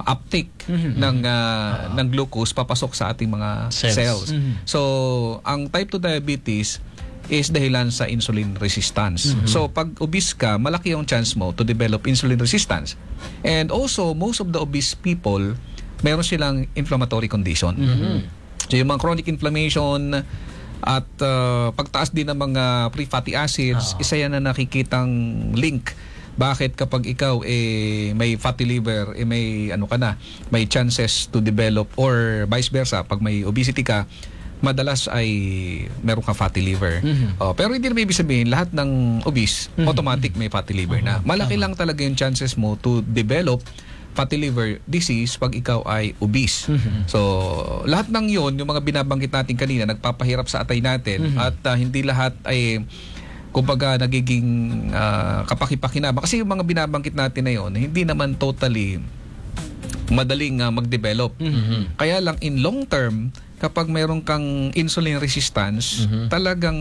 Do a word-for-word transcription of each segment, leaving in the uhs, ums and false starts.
uptake Mhm. ng uh, ng glucose papasok sa ating mga Cells. cells. Mhm. So, ang type two diabetes is dahilan sa insulin resistance. Mhm. So, pag obese ka, malaki yung chance mo to develop insulin resistance. And also, most of the obese people, meron silang inflammatory condition. Mhm. So, yung mga chronic inflammation at uh, pagtaas din ng mga free fatty acids, Oo. isa yan na nakikitang link. Bakit kapag ikaw eh may fatty liver, eh may ano ka na, may chances to develop, or vice versa, pag may obesity ka, madalas ay meron ka fatty liver. Mhm. Oh, pero hindi naman ibig sabihin lahat ng obese Mhm. automatic may fatty liver na. Malaki Tama. lang talaga yung chances mo to develop fatty liver disease pag ikaw ay obese. Mhm. So, lahat ng yon, yung mga binabanggit natin kanina, nagpapahirap sa atay natin, Mhm. at uh, hindi lahat ay kumbaga nagiging uh, kapaki-pakinabang. Kasi yung mga binabanggit natin na yon, hindi naman totally madaling uh, mag-develop. Mhm. Kaya lang in long term, kapag mayroon kang insulin resistance, Mhm. talagang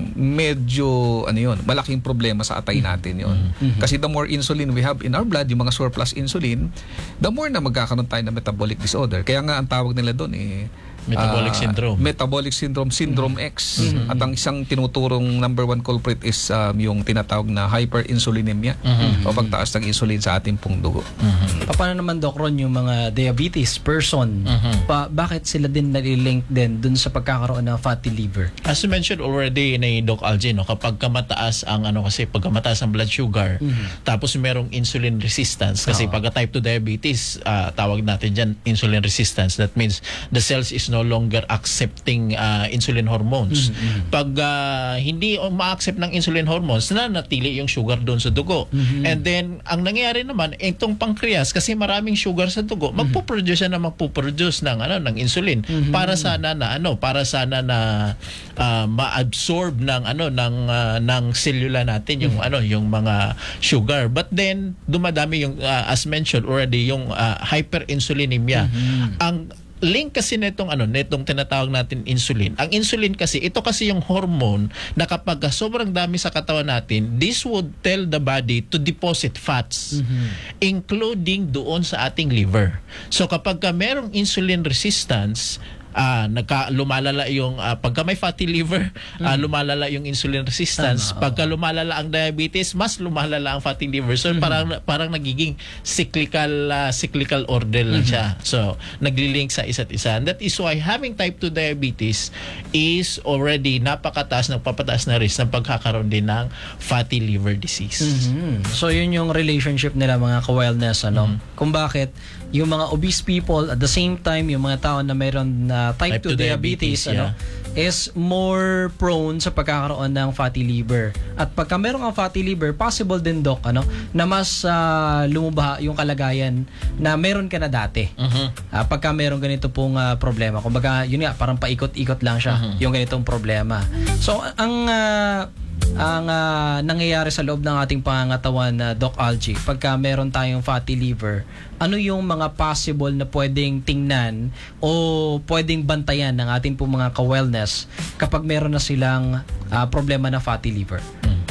medyo ano yun, malaking problema sa atay natin yun. Mhm. Kasi the more insulin we have in our blood, yung mga surplus insulin, the more na magkakaroon tayo ng metabolic disorder. Kaya nga ang tawag nila doon eh Metabolic ah, syndrome. Metabolic syndrome, syndrome X. Mhm. At ang isang tinuturong number one culprit is um, yung tinatawag na hyperinsulinemia, Mhm. o pagtaas ng insulin sa ating pong dugo. Mhm. Paano naman, Doc Ron, yung mga diabetes person, Mhm. pa, bakit sila din nalilink din dun sa pagkakaroon ng fatty liver? As you mentioned already ni Doc Algie, no, kapag kamataas ang ano kasi pag kamataas ang blood sugar, Mhm. tapos merong insulin resistance kasi Oo. pag type two diabetes, ah, tawag natin diyan insulin resistance. That means the cells is no longer accepting ah, insulin hormones. Mhm. Pag ah, hindi ma-accept ng insulin hormones, nanatili yung sugar doon sa dugo. Mhm. And then ang nangyayari naman, itong pancreas kasi maraming sugar sa dugo, magpo-produce siya na magpo-produce ng ano ng insulin Mhm. para sana na ano, para sana na ah, ma-absorb ng ano ng ah, ng selula natin yung ano yung mga sugar. But then dumadami yung ah, as mentioned already yung ah, hyperinsulinemia. Mhm. Ang link kasi nitong ano nitong tinatawag natin insulin. Ang insulin kasi ito kasi yung hormone na kapag sobrang dami sa katawan natin, this would tell the body to deposit fats, Mhm. including doon sa ating liver. So kapag ka merong insulin resistance, ah nagka lumalala yung ah, pagka may fatty liver, ah, lumalala yung insulin resistance. Tama, oo. Pagka lumalala ang diabetes, mas lumalala ang fatty liver. So parang parang nagiging cyclical ah, cyclical order lang siya. So nagli-link sa isa't isa. And that is why having type two diabetes is already napakataas, nagpapataas na risk ng pagkakaroon din ng fatty liver disease. Mhm. So yun yung relationship nila, mga ka-wellness, ano? Kung bakit yung mga obese people at the same time yung mga tao na mayroon na type, Type two two diabetes, diabetes, ano, is more prone sa pagkakaroon ng fatty liver. At pagka meron kang fatty liver, possible din, Doc, ano, na mas ah, lumubha yung kalagayan na meron ka na dati. Mhm. Ah, pagka meron ganito pong ah, problema. Kumbaga, yun nga, parang paikot-ikot lang siya, yung ganitong problema. So, ang ah, ang ah, nangyayari sa loob ng ating pangangatawan na Doc Algie, pagka meron tayong fatty liver, ano yung mga possible na pwedeng tingnan o pwedeng bantayan ng ating pong mga ka-wellness kapag meron na silang ah, problema na fatty liver?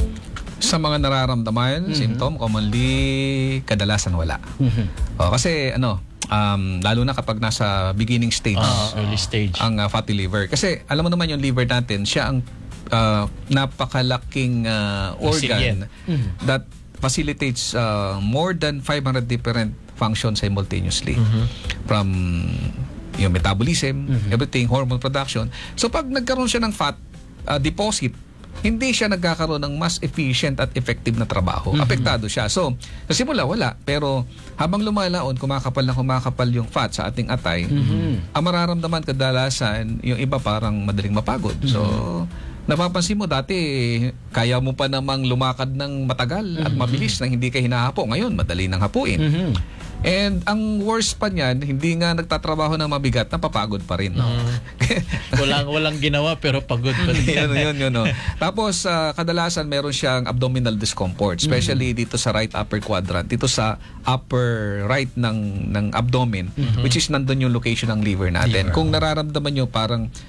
Sa mga nararamdaman, symptom, commonly, kadalasan wala. Mhm. O, kasi ano, um, lalo na kapag nasa beginning stage Ah, early stage. ang uh, fatty liver. Kasi alam mo naman yung liver natin, siya ang uh, napakalaking uh, organ Mhm. that facilitates uh, more than five hundred different functions simultaneously. From yung metabolism, everything, hormone production. So pag nagkaroon siya ng fat uh, deposit, hindi siya nagkakaroon ng mas efficient at effective na trabaho. Apektado siya. So, sa simula, wala. Pero habang lumalaon, kumakapal na kumakapal yung fat sa ating atay, ang mararamdaman kadalasan, yung iba parang madaling mapagod. So, napapansin mo dati, kaya mo pa namang lumakad ng matagal at mabilis na hindi ka hinahapo. Ngayon, madali nang hapuin. Mhm. And ang worst pa niyan, hindi nga nagtatrabaho ng mabigat, napapagod pa rin. No? walang walang ginawa pero pagod pa rin. yun, yun, yun, no. Tapos, ah, kadalasan meron siyang abdominal discomfort, especially dito sa right upper quadrant, dito sa upper right ng ng abdomen, which is nandun yung location ng liver natin. Liver. Kung nararamdaman nyo parang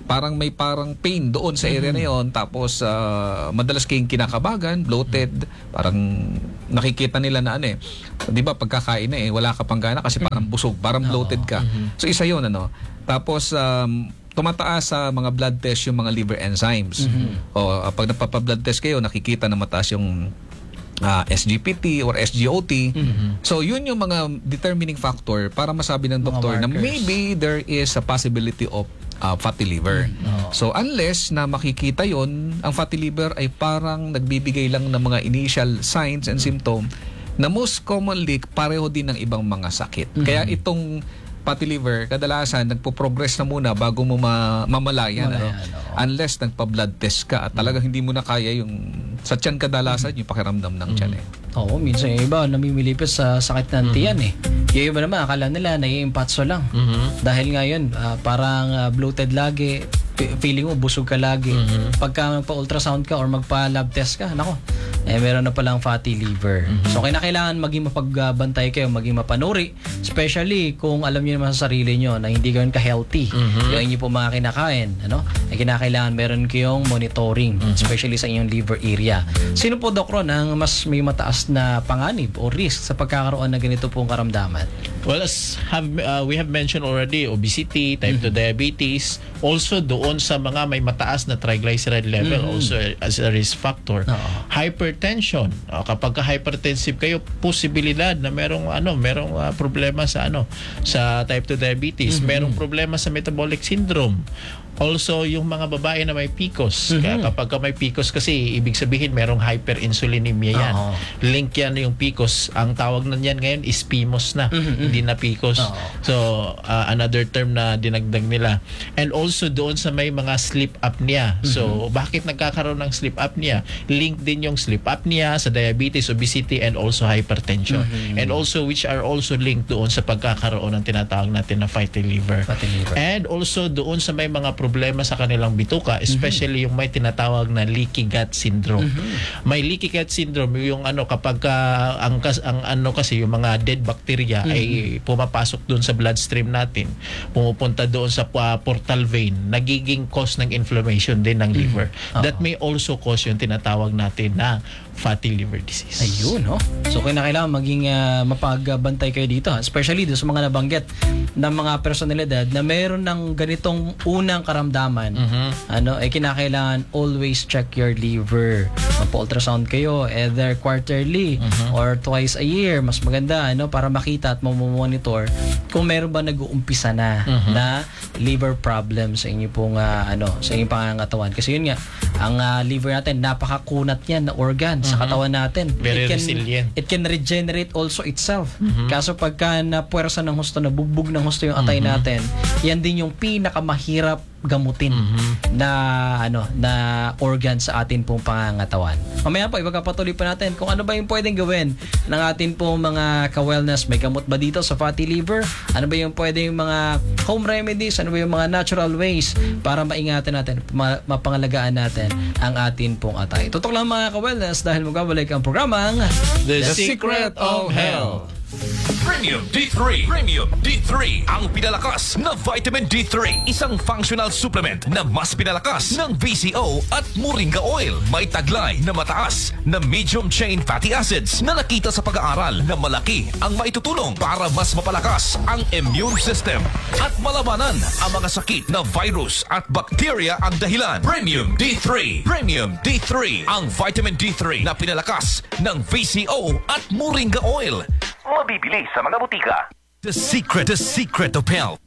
parang may parang pain doon sa area na yon, tapos uh, madalas kayong kinakabagan, bloated, parang nakikita nila na ano eh, di ba pagkakain na eh, wala ka pang gana kasi parang busog, parang bloated ka. So isa yun ano. Tapos um, tumataas sa mga blood test yung mga liver enzymes. O uh, pag nagpapa-blood test kayo, nakikita na mataas yung uh, S G P T or S G O T. So yun yung mga determining factor para masabi ng doktor na maybe there is a possibility of Uh, fatty liver. Mm-hmm. So unless na makikita yon, ang fatty liver ay parang nagbibigay lang ng mga initial signs and symptoms na most commonly pareho din ng ibang mga sakit. Mm-hmm. Kaya itong fatty liver, kadalasan nagpo-progress na muna bago mo ma- mamalayan. Ano? Unless nagpa-blood test ka at talagang hindi mo na kaya yung sa tiyan kadalasan, yung pakiramdam ng tiyan eh. Oo, minsan yung iba namimilipis sa sakit ng tiyan eh. Yung iba naman, akala nila naiimpatso lang. Mm-hmm. Dahil ngayon, uh, parang uh, bloated lagi, feeling mo busog ka lagi. Mm-hmm. Pagka magpa-ultrasound ka or magpa-lab test ka, nako, eh meron na palang fatty liver. Mm-hmm. So kailangan maging mapagbantay kayo, maging mapanuri, especially kung alam niyo naman sa sarili niyo na hindi gawin ka-healthy. Mm-hmm. Yung inyo po mga kinakain, ano? Eh kinakailangan meron kayong monitoring, mm-hmm. especially sa inyong liver area. Sino po, Doc Ron, ang mas may mataas na panganib o risk sa pagkakaroon ng ganito pong karamdaman? Well, as have, uh, we have mentioned already, obesity, type two diabetes, also doon sa mga may mataas na triglyceride level, mm-hmm. also as a risk factor. Uh-huh. Hypertension, uh, kapag hypertensive kayo, posibilidad na merong ano, merong uh, problema sa ano, sa type two diabetes, mm-hmm. merong problema sa metabolic syndrome. Also, yung mga babae na may P C O S. Mm-hmm. Kaya kapag ka may P C O S kasi, ibig sabihin merong hyperinsulinemia yan. Uh-huh. Link yan yung P C O S. Ang tawag na yan ngayon is P M O S na. Mm-hmm. Hindi na P C O S. Uh-huh. So, uh, another term na dinagdag nila. And also, doon sa may mga sleep apnea. Mm-hmm. So, bakit nagkakaroon ng sleep apnea? Link din yung sleep apnea sa diabetes, obesity, and also hypertension. Mm-hmm. And also, which are also linked doon sa pagkakaroon ng tinatawag natin na fatty liver. Fatty liver. And also, doon sa may mga problema sa kanilang bituka, especially mm-hmm. yung may tinatawag na leaky gut syndrome. Mm-hmm. May leaky gut syndrome yung ano kapag uh, ang, ang ano kasi yung mga dead bacteria mm-hmm. ay pumapasok doon sa bloodstream natin, pumupunta doon sa uh, portal vein, nagiging cause ng inflammation din ng liver. Mm-hmm. That may also cause yung tinatawag natin na fatty liver disease. Ayun, no? So, kailangan maging uh, mapagbantay kayo dito, especially doon sa mga nabanggit ng mga personalidad na mayroon ng ganitong unang karamdaman. Mm-hmm. Ano, eh kinakailangan always check your liver. Magpa-ultrasound kayo either quarterly mm-hmm. or twice a year. Mas maganda, ano, para makita at mamonitor kung meron ba nag-uumpisa na mm-hmm. na liver problem sa inyo pong uh, ano, sa inyong pangangatawan. Kasi yun nga, ang uh, liver natin, napakakunat yan na organ sa katawan natin. Very it can, resilient. It can regenerate also itself. Mm-hmm. Kaso pagka napuwersa ng husto, nabugbog ng husto yung atay mm-hmm. natin, yan din yung pinakamahirap gamutin mm-hmm. na ano na organ sa atin pong pangangatawan. Mamaya po, ipagpapatuloy pa natin kung ano ba yung pwedeng gawin ng atin pong mga ka-wellness. May gamot ba dito sa fatty liver? Ano ba yung pwedeng mga home remedies? Ano ba yung mga natural ways para maingatan natin, ma- mapangalagaan natin ang atin pong atay? Tutok lang mga ka-wellness dahil magbabalik ang programang The, The Secret of Health. Premium D three. Premium D three. Ang pinalakas na vitamin D three. Isang functional supplement na mas pinalakas ng V C O at Moringa Oil. May taglay na mataas na medium chain fatty acids na nakita sa pag-aaral na malaki ang maitutulong para mas mapalakas ang immune system at malabanan ang mga sakit na virus at bacteria ang dahilan. Premium D three. Premium D three. Ang vitamin D three na pinalakas ng V C O at Moringa Oil. Mabibili sa mga butika. The Secret, The Secret of Health.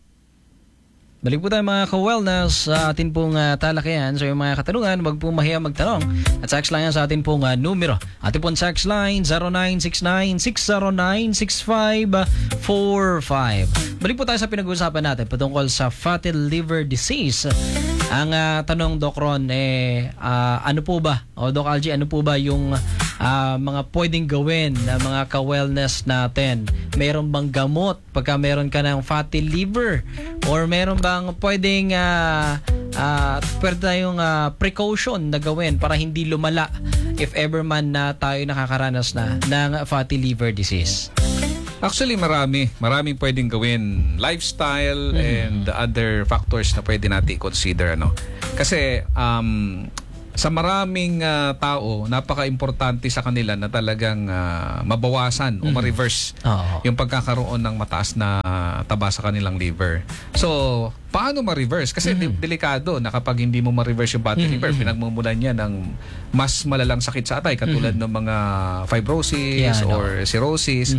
Balik po tayo mga ka-wellness sa atin pong uh, talakayan. So yung mga katanungan, wag po mahiya magtanong. At text line sa atin pong uh, numero. Atin pong text line zero nine six nine six zero nine six five four five. Balik po tayo sa pinag-uusapan natin patungkol sa fatty liver disease. Ang uh, tanong, Doc Ron, eh, uh, ano po ba, o Doc Algie, ano po ba yung uh, mga pwedeng gawin na mga ka-wellness natin? Meron bang gamot pagka meron ka ng fatty liver? Or meron bang pwedeng uh, uh, pwede tayong uh, precaution na gawin para hindi lumala if ever man na tayo nakakaranas na ng fatty liver disease? Actually, marami. Maraming pwedeng gawin. Lifestyle and other factors na pwede natin consider. Ano? Kasi um, sa maraming uh, tao, napaka-importante sa kanila na talagang uh, mabawasan o ma-reverse Oo. yung pagkakaroon ng mataas na taba sa kanilang liver. So, paano ma-reverse? Kasi de- delikado na kapag hindi mo ma-reverse yung fatty liver, pinagmumulan niya ng mas malalang sakit sa atay katulad ng mga fibrosis Yeah, no. or cirrhosis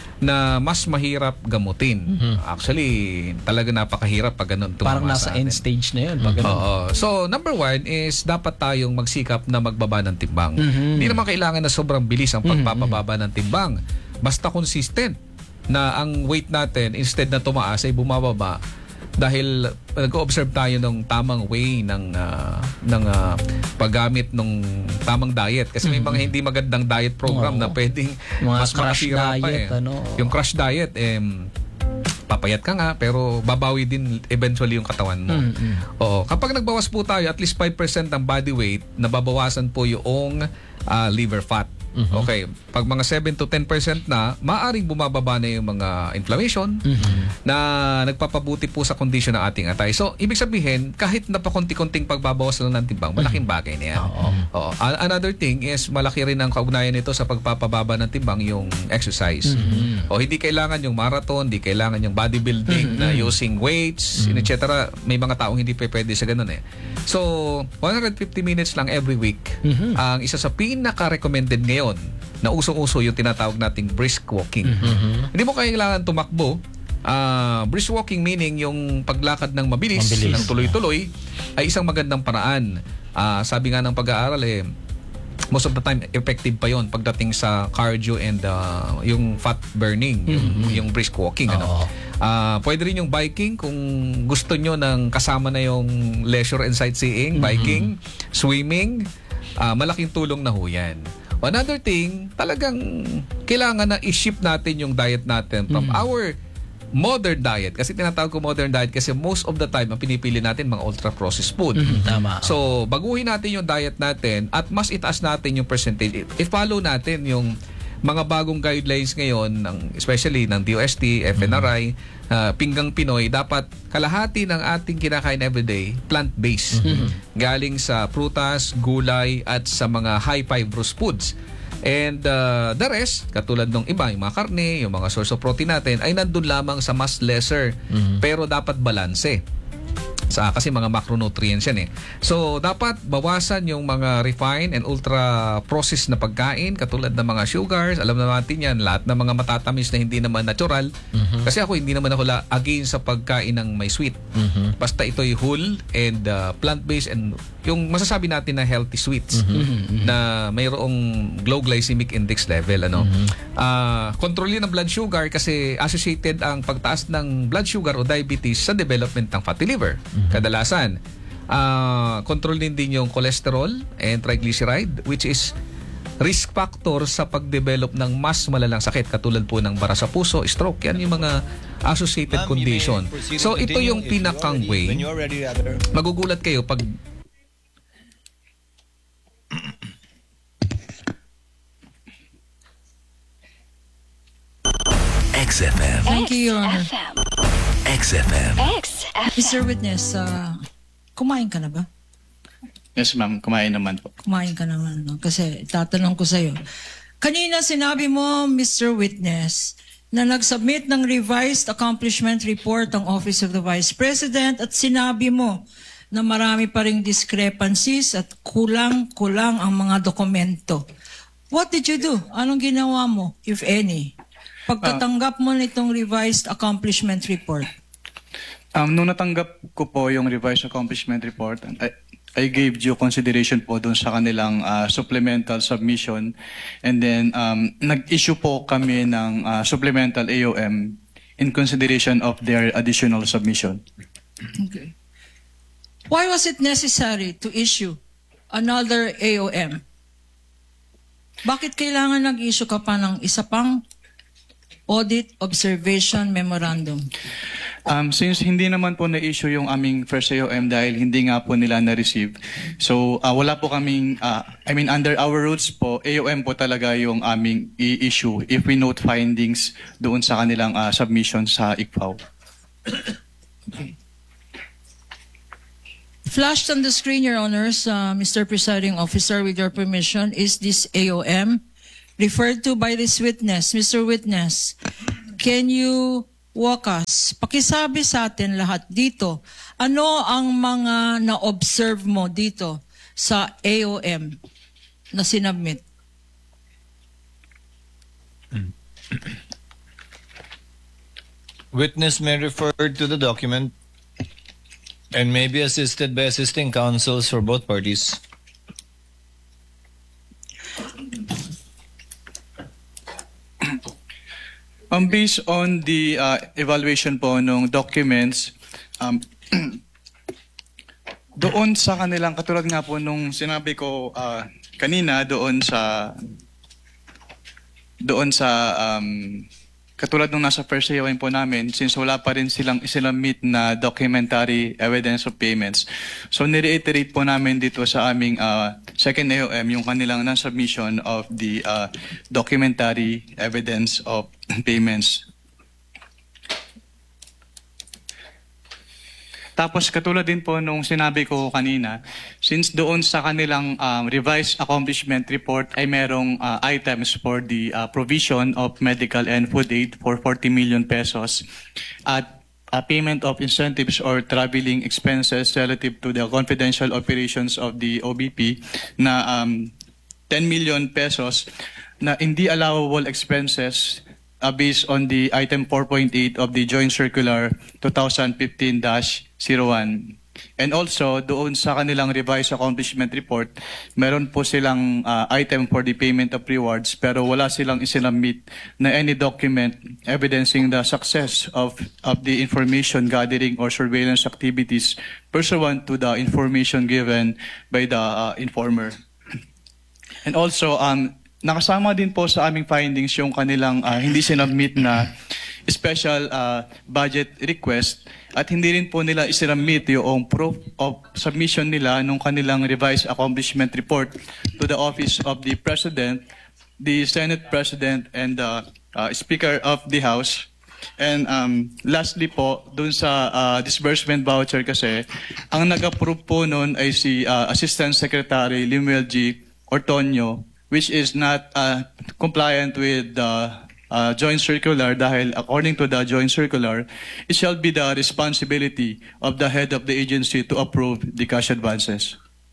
na mas mahirap gamutin. Actually, talaga napakahirap pag ganun tumama Parang nasa sa end atin. stage na yun. Pag ganun. Oo. So, number one is dapat tayong magsikap na magbaba ng timbang. Mhm. Hindi naman kailangan na sobrang bilis ang pagpapababa ng timbang. Basta consistent na ang weight natin instead na tumaas ay bumababa dahil nag-observe tayo ng tamang way ng uh, ng uh, paggamit ng tamang diet kasi may mga hindi magandang diet program Oo. na pwedeng Mga mas crash makasira pa diet, eh. ano? Yung crash diet eh, papayat ka nga pero babawi din eventually yung katawan mo. Oo, kapag nagbawas po tayo at least five percent ng body weight, nababawasan po yung uh, liver fat. Okay, pag mga seven to ten percent na, maaring bumababa na yung mga inflammation na nagpapabuti po sa kondisyon ng ating atay. So, ibig sabihin, kahit napakunti-kunting pagbabawas lang ng timbang, malaking bagay na yan. Oo. A- Another thing is, malaki rin ang kaugnayan nito sa pagpapababa ng timbang yung exercise. O, hindi kailangan yung marathon, hindi kailangan yung bodybuilding na using weights, et cetera. May mga taong hindi pa pwede sa ganun eh. So, one hundred fifty minutes lang every week. Ang isa sa pinaka-recommended ngayon na usong-uso yung tinatawag nating brisk walking. Hindi mo kailangan tumakbo. Uh, brisk walking meaning yung paglakad ng mabilis, Mabilis. ng tuloy-tuloy ay isang magandang paraan. Uh, sabi nga ng pag-aaral eh, most of the time effective pa yon pagdating sa cardio and uh, yung fat burning, yung, yung brisk walking. Ano? Uh, pwede rin yung biking kung gusto nyo ng kasama na yung leisure and sightseeing, biking, swimming, uh, malaking tulong na ho yan. Another thing, talagang kailangan na i-shift natin yung diet natin from our modern diet. Kasi tinatawag ko modern diet kasi most of the time ang pinipili natin mga ultra-processed food. Tama. So, baguhin natin yung diet natin at mas itaas natin yung percentage. I-follow natin yung mga bagong guidelines ngayon, ng, especially ng D O S T, F N R I, uh, Pinggang Pinoy, dapat kalahati ng ating kinakain everyday, plant-based. Galing sa prutas, gulay, at sa mga high fibrous foods. And uh, the rest, katulad ng iba, yung mga karne, yung mga source of protein natin, ay nandun lamang sa mas lesser. Pero dapat balanse. Sa, kasi mga macronutrients yan eh. So, dapat bawasan yung mga refined and ultra-processed na pagkain, katulad ng mga sugars. Alam na natin yan, lahat ng mga matatamis na hindi naman natural. Kasi ako, hindi naman ako la- against sa pagkain ng may sweet. Basta ito'y whole and uh, plant-based and yung masasabi natin na healthy sweets na mayroong low glycemic index level. Ano? Uh, kontrolin ang blood sugar kasi associated ang pagtaas ng blood sugar o diabetes sa development ng fatty liver. Kadalasan. Uh, kontrolin din yung cholesterol and triglyceride which is risk factor sa pag-develop ng mas malalang sakit katulad po ng bara sa puso, stroke. Yan yung mga associated condition. So ito yung pinakang way. Magugulat kayo pag X F M. Thank you, Your Honor. X F M. Mister Witness, uh, kumain ka na ba? Yes, ma'am. Kumain naman po. Kumain ka naman, no? Kasi tatanong ko sa'yo. Kanina sinabi mo, Mister Witness, na nag-submit ng revised accomplishment report ang Office of the Vice President at sinabi mo na marami pa ring discrepancies at kulang-kulang ang mga dokumento. What did you do? Anong ginawa mo, if any? Pagkatanggap mo nitong revised accomplishment report. Um, nung natanggap ko po yung revised accomplishment report, I, I gave due consideration po dun sa kanilang uh, supplemental submission. And then, um, nag-issue po kami ng uh, supplemental A O M in consideration of their additional submission. Okay. Why was it necessary to issue another A O M? Bakit kailangan nag-issue ka pa ng isa pang Audit Observation Memorandum? Um, since hindi naman po na-issue yung aming first A O M dahil hindi nga po nila na-receive. So, uh, wala po kaming, uh, I mean, under our rules po, A O M po talaga yung aming i-issue if we note findings doon sa kanilang uh, submission sa I C F A O. Flashed on the screen, Your Honors, uh, Mister Presiding Officer, with your permission, is this A O M referred to by this witness. Mister Witness, can you walk us, pakisabi sa atin lahat dito, ano ang mga na-observe mo dito sa A O M na sinubmit? Witness may refer to the document and may be assisted by assisting counsels for both parties. Um, based on the uh, evaluation po ng documents, um, doon sa kanilang, katulad nga po nung sinabi ko uh, kanina, doon sa, doon sa, um, katulad nung nasa first A O M po namin, since wala pa rin silang isinamit na documentary evidence of payments. So, nireiterate po namin dito sa aming uh, second A O M yung kanilang non-submission of the uh, documentary evidence of payments. Tapos katulad din po nung sinabi ko kanina, since doon sa kanilang um, revised accomplishment report ay merong uh, items for the uh, provision of medical and food aid for forty million pesos at a payment of incentives or traveling expenses relative to the confidential operations of the O B P na um, ten million pesos na hindi allowable expenses uh, based on the item four point eight of the Joint Circular twenty fifteen dash zero one. And also, doon sa kanilang revised accomplishment report, meron po silang uh, item for the payment of rewards pero wala silang isinamit na any document evidencing the success of, of the information gathering or surveillance activities pursuant to the information given by the uh, informer. And also, um, nakasama din po sa aming findings yung kanilang uh, hindi sinabmit na special uh, budget request at hindi rin po nila isinabmit yung proof of submission nila nung kanilang revised accomplishment report to the Office of the President, the Senate President, and the uh, Speaker of the House. And um, lastly po, dun sa uh, disbursement voucher kasi, ang nag-approve po nun ay si uh, Assistant Secretary Limuel G. Ortonio, which is not uh, compliant with the uh, joint circular dahil according to the joint circular, it shall be the responsibility of the head of the agency to approve the cash advances.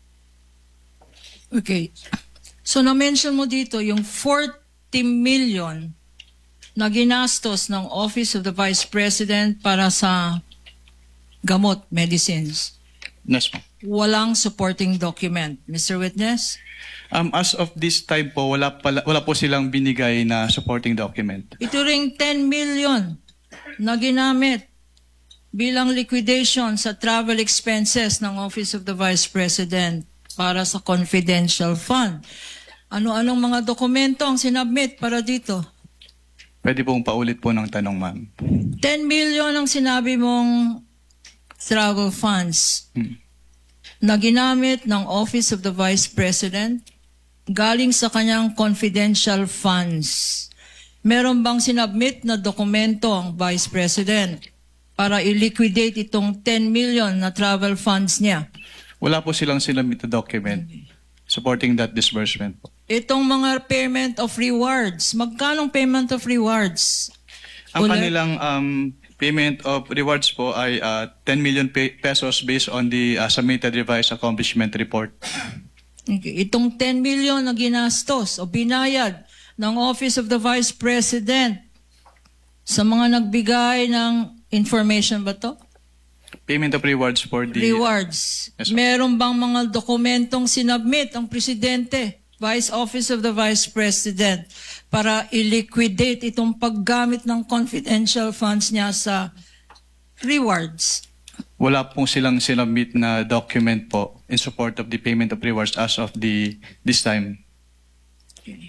Okay. So na-mention mo dito yung forty million na ginastos ng Office of the Vice President para sa gamot, medicines. Yes, ma'am. Walang supporting document. Mister Witness? Um, as of this time po, wala, pala, wala po silang binigay na supporting document. Ito ring ten million na ginamit bilang liquidation sa travel expenses ng Office of the Vice President para sa confidential fund. Ano-anong mga dokumento ang sinabmit para dito? Pwede pong paulit po ng tanong, ma'am. ten million ang sinabi mong travel funds Hmm. na ginamit ng Office of the Vice President galing sa kanyang confidential funds. Meron bang sinabmit na dokumento ang Vice President para i-liquidate itong ten million na travel funds niya? Wala po silang sinabmit na document supporting that disbursement po. Itong mga payment of rewards, magkanong payment of rewards? Ang Ulit? kanilang um, payment of rewards po ay uh, ten million pe- pesos based on the uh, submitted revised accomplishment report. Okay. Itong ten million na ginastos o binayad ng Office of the Vice President sa mga nagbigay ng information ba to? Payment of rewards for the... Rewards. Yes, sir. Meron bang mga dokumentong sinabmit ang Presidente, Vice Office of the Vice President para i-liquidate itong paggamit ng confidential funds niya sa rewards? Wala pong silang sinabmit na document po in support of the payment of rewards as of the this time.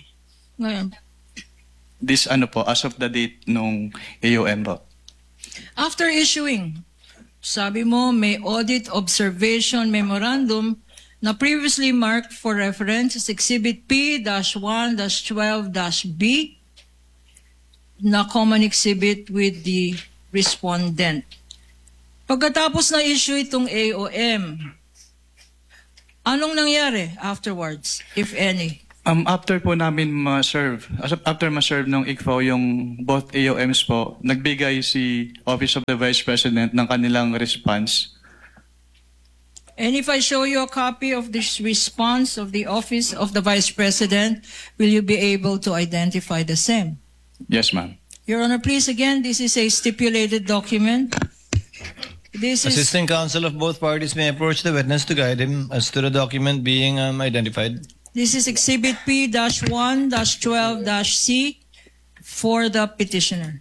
Ngayon, This ano po, as of the date nung A O M po. After issuing, sabi mo may audit observation memorandum na previously marked for reference as Exhibit P one twelve B na common exhibit with the respondent. Pagkatapos na issue itong A O M, anong nangyari afterwards, if any? Um, after po namin ma-serve, as- after ma-serve ng I C F O yung both A O Ms po, nagbigay si Office of the Vice President ng kanilang response. And if I show you a copy of this response of the Office of the Vice President, will you be able to identify the same? Yes, ma'am. Your Honor, please again, this is a stipulated document. This is, Assisting counsel of both parties may approach the witness to guide him as to the document being um, identified. this is Exhibit P one twelve C for the petitioner.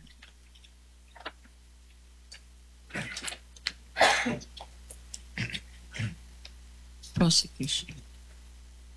Prosecution.